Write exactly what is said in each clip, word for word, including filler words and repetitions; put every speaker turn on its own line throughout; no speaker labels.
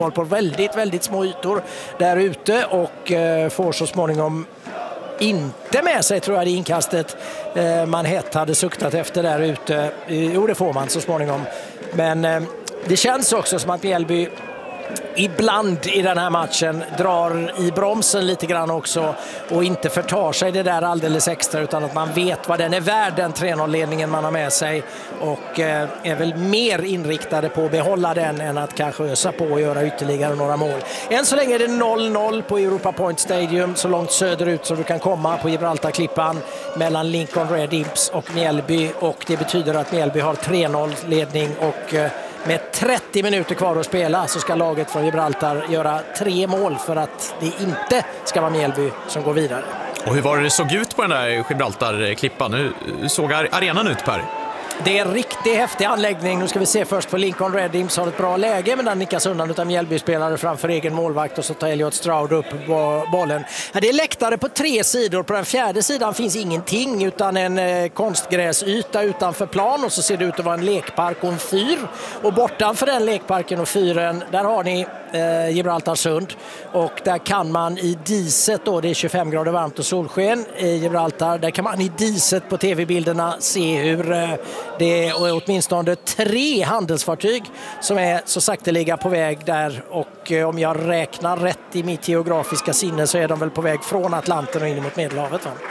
på väldigt, väldigt små ytor där ute och eh, får så småningom inte med sig, tror jag, det inkastet eh, man hett hade suktat efter där ute. Jo, det får man så småningom. Men eh, det känns också som att Mjällby ibland i den här matchen drar i bromsen lite grann också och inte förtar sig det där alldeles extra, utan att man vet vad den är värd, den tre noll-ledningen man har med sig, och eh, är väl mer inriktade på att behålla den än att kanske ösa på och göra ytterligare några mål. Än så länge är det noll noll på Europa Point Stadium, så långt söderut som du kan komma på Gibraltar-klippan mellan Lincoln Red Imps och Mjällby, och det betyder att Mjällby har tre noll-ledning, och eh, med trettio minuter kvar att spela så ska laget från Gibraltar göra tre mål för att det inte ska vara Mjällby som går vidare.
Och hur var det det såg ut på den där Gibraltar-klippan? Hur såg arenan ut, Per?
Det är en riktigt häftig anläggning. Nu ska vi se först på Lincoln Red Imps, har ett bra läge, men den nickas undan av Mjällby-spelare framför egen målvakt, och så tar Elliot Stroud upp bollen. Det är läktare på tre sidor. På den fjärde sidan finns ingenting utan en eh, konstgräsyta utanför plan, och så ser det ut att vara en lekpark och en fyr. Och bortanför den lekparken och fyren, där har ni eh, Gibraltarsund, och där kan man i diset då, det är tjugofem grader varmt och solsken i Gibraltar, där kan man i diset på tv-bilderna se hur eh, det är åtminstone tre handelsfartyg som är så sakteliga på väg där, och om jag räknar rätt i mitt geografiska sinne så är de väl på väg från Atlanten och in mot Medelhavet, va?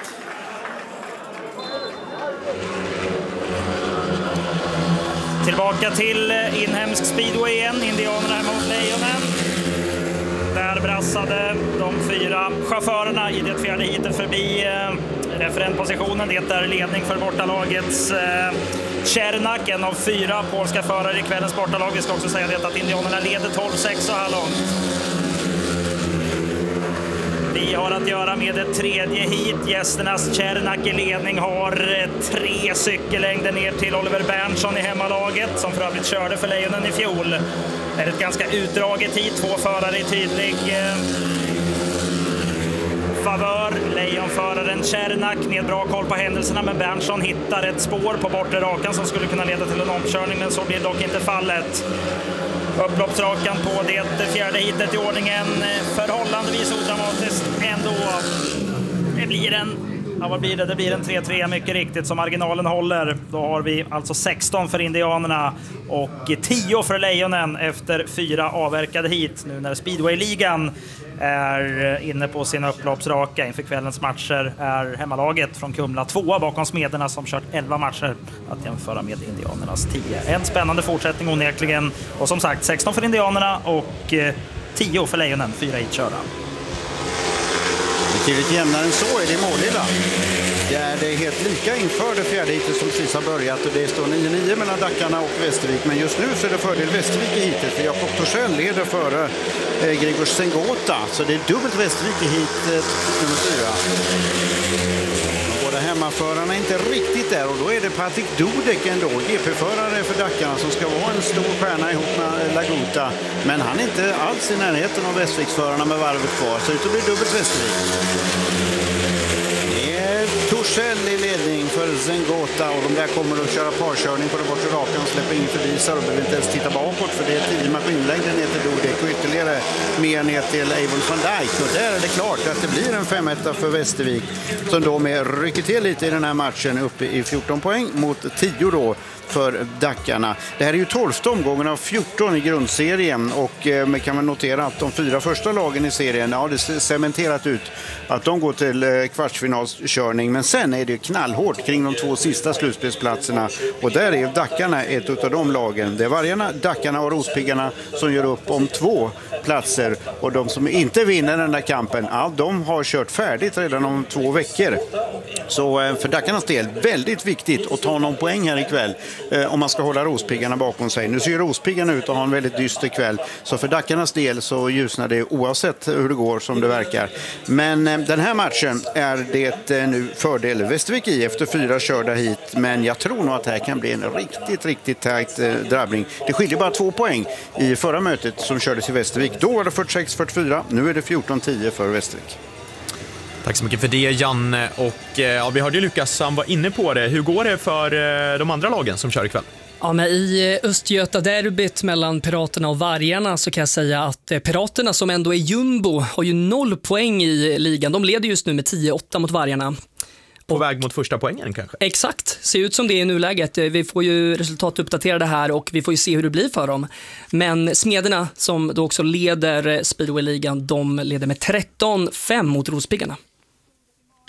Tillbaka till inhemsk speedway igen, Indianerna mot Lejonen. Där brassade de fyra chaufförerna i det fjärde heatet förbi eh, referentpositionen. Det är ledning för bortalagets eh, Czernak, en av fyra polska förare i kvällens bortalag. Vi ska också säga det att Indianerna leder tolv sex så här långt. Vi har att göra med ett tredje hit. Gästernas Czernak i ledning har tre cykellängder ner till Oliver Berntsson i hemmalaget, som för övrigt körde för Lejonen i fjol. Det är ett ganska utdraget hit, två förare i tydlig eh, favör. Lejonföraren Czernak med bra koll på händelserna, men Berntsson hittar ett spår på bortre rakan som skulle kunna leda till en omkörning, men så blir dock inte fallet. Upploppsrakan på det fjärde hitet i ordningen, förhållandevis odramatiskt ändå. Det blir en, ja, vad blir det? Det blir en tre tre mycket riktigt, som marginalen håller. Då har vi alltså sexton för Indianerna och tio för Lejonen efter fyra avverkade hit. Nu när Speedway-ligan är inne på sin upploppsraka inför kvällens matcher är hemmalaget från Kumla tvåa bakom Smederna som kört elva matcher, att jämföra med Indianernas tio. En spännande fortsättning onekligen, och som sagt sexton för Indianerna och tio för Lejonen, fyra hit körda.
Betydligt jämnare än så är det i Målilla. Det är det helt lika inför det fjärde hitet som precis har börjat, och det står nio nio mellan Dackarna och Västervik. Men just nu så är det fördel Västervik i hitet, för Jakob Torssell leder före eh, Grigor Sengota. Så det är dubbelt Västervik i hitet nummer fyra. Båda hemmaförarna är inte riktigt där, och då är det Patrik Dudek ändå, G P-förare för Dackarna, som ska vara en stor stjärna ihop med Laguta. Men han är inte alls i närheten av Västerviksförarna med varvet kvar, så det blir dubbelt Västervik. Torssell i ledning för Zengota, och de där kommer att köra parkörning på den bortre rakan och släpper in förbi, så de behöver inte ens titta bakåt, för det är tio maskinlängder ner till Dudek och ytterligare mer ner till Eivor van Dijk, och där är det klart att det blir en fem ett för Västervik, som då med rycker till lite i den här matchen uppe i fjorton poäng mot tio då för Dackarna. Det här är ju tolfte omgången av fjorton i grundserien, och eh, man kan man notera att de fyra första lagen i serien, ja, det är cementerat ut att de går till eh, kvartsfinalskörning, men sen är det ju knallhårt kring de två sista slutspelsplatserna, och där är Dackarna ett av de lagen. Det är Vargarna, Dackarna och Rospiggarna som gör upp om två platser, och de som inte vinner den där kampen, ja, de har kört färdigt redan om två veckor. Så eh, för Dackarnas del väldigt viktigt att ta någon poäng här ikväll eh, om man ska hålla Rospiggarna bakom sig. Nu ser Rospiggarna ut att ha en väldigt dyster kväll, så för Dackarnas del så ljusnar det oavsett hur det går, som det verkar. Men eh, den här matchen är det eh, nu fördel Västervik i efter fyra körda hit, men jag tror nog att det här kan bli en riktigt, riktigt tajt eh, drabbning. Det skiljer bara två poäng i förra mötet som kördes i Västervik. Då var det fyrtiosex fyrtiofyra, nu är det fjorton tio för Västervik.
Tack så mycket för det, Janne. Och ja, vi hörde ju Lukas, han var inne på det. Hur går det för de andra lagen som kör ikväll?
Ja, men i Östgöta-derbyt mellan Piraterna och Vargarna så kan jag säga att Piraterna, som ändå är jumbo, har ju noll poäng i ligan. De leder just nu med tio åtta mot Vargarna.
På och, väg mot första poängen kanske?
Exakt, ser ut som det är i nuläget. Vi får ju resultat uppdaterade här och vi får ju se hur det blir för dem. Men Smederna, som då också leder Speedway-ligan, de leder med tretton fem mot Rospiggarna.